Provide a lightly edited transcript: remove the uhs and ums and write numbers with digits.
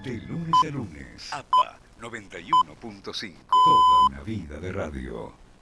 De lunes a lunes. APA 91.5. Toda una vida de radio.